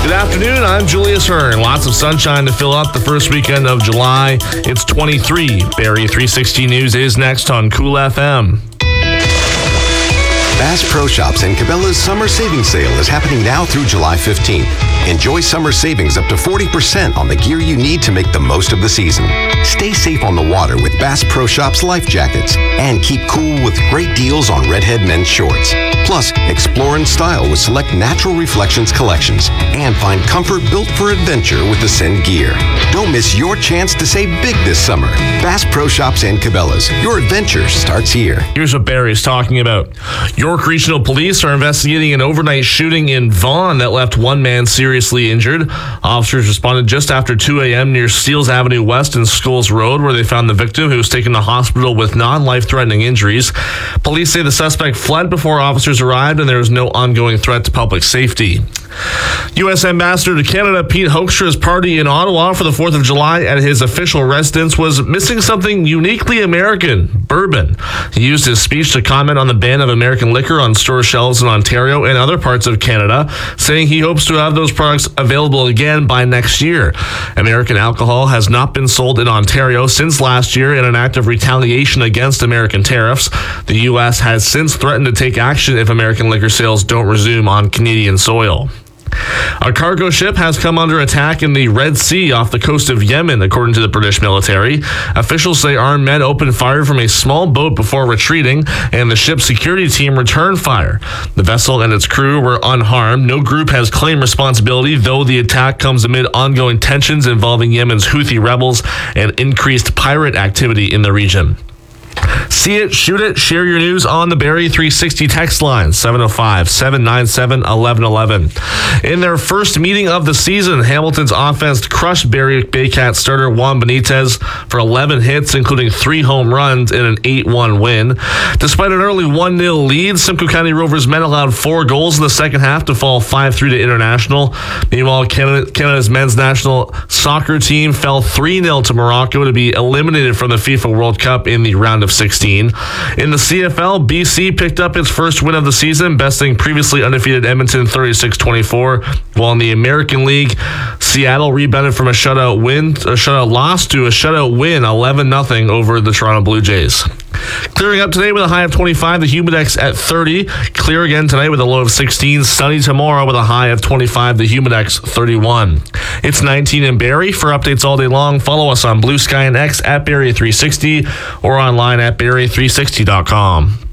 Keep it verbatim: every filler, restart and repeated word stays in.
Good afternoon, I'm Julius Hearn. Lots of sunshine to fill up the first weekend of July. It's twenty-three. Barrie three sixty News is next on Cool F M. Bass Pro Shops and Cabela's Summer Savings Sale is happening now through July fifteenth. Enjoy summer savings up to forty percent on the gear you need to make the most of the season. Stay safe on the water with Bass Pro Shops life jackets and keep cool with great deals on Redhead men's shorts. Plus, explore in style with select Natural Reflections collections and find comfort built for adventure with Ascend gear. Don't miss your chance to save big this summer. Bass Pro Shops and Cabela's. Your adventure starts here. Here's what Barrie's talking about. York Regional Police are investigating an overnight shooting in Vaughan that left one man seriously injured. Officers responded just after two a.m. near Steeles Avenue West and Scholes Road, where they found the victim, who was taken to hospital with non-life-threatening injuries. Police say the suspect fled before officers arrived, and there was no ongoing threat to public safety. U S Ambassador to Canada Pete Hoekstra's party in Ottawa for the fourth of July at his official residence was missing something uniquely American: bourbon. He used his speech to comment on the ban of American liquor on store shelves in Ontario and other parts of Canada, saying he hopes to have those products available again by next year. American alcohol has not been sold in Ontario since last year in an act of retaliation against American tariffs. The U S has since threatened to take action if American liquor sales don't resume on Canadian soil. A cargo ship has come under attack in the Red Sea off the coast of Yemen, according to the British military. Officials say armed men opened fire from a small boat before retreating, and the ship's security team returned fire. The vessel and its crew were unharmed. No group has claimed responsibility, though the attack comes amid ongoing tensions involving Yemen's Houthi rebels and increased pirate activity in the region. See it, shoot it, share your news on the Barrie three sixty text line, seven oh five, seven nine seven, one one one one. In their first meeting of the season, Hamilton's offense crushed Barrie Baycat starter Juan Benitez for eleven hits, including three home runs in an eight one win. Despite an early one nil lead, Simcoe County Rovers men allowed four goals in the second half to fall five three to International. Meanwhile, Canada, Canada's men's national soccer team fell three nil to Morocco to be eliminated from the FIFA World Cup in the round of sixteen. In the C F L, B C picked up its first win of the season, besting previously undefeated Edmonton thirty-six twenty-four. While in the American League, Seattle rebounded from a shutout win, a shutout loss to a shutout win, eleven nothing over the Toronto Blue Jays. Clearing up today with a high of twenty-five, the Humidex at thirty. Clear again tonight with a low of sixteen. Sunny tomorrow with a high of twenty-five, the Humidex thirty-one. It's nineteen in Barrie. For updates all day long, follow us on Blue Sky and X at Barrie three sixty or online at Barrie three sixty dot com.